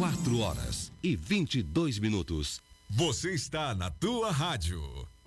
4 horas e 22 minutos. Você está na tua rádio.